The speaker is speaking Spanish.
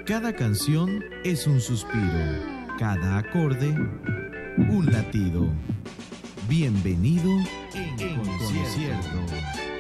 Cada canción es un suspiro, cada acorde un latido. Bienvenido en concierto.